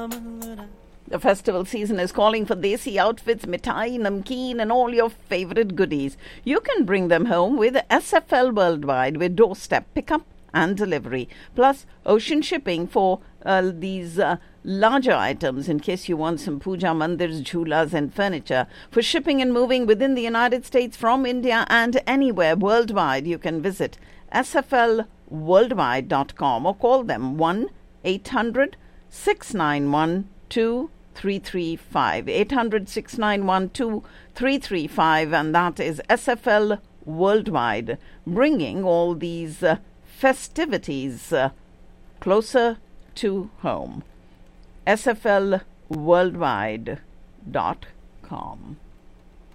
The festival season is calling for desi outfits, mithai, namkeen and all your favorite goodies. You can bring them home with SFL Worldwide with doorstep pickup and delivery, plus ocean shipping for these larger items in case you want some puja mandirs, jhulas and furniture. For shipping and moving within the United States from India and anywhere worldwide, you can visit sflworldwide.com or call them 1-800-691-2335, 800-691-2335, and that is SFL Worldwide, bringing all these festivities closer to home. sflworldwide.com.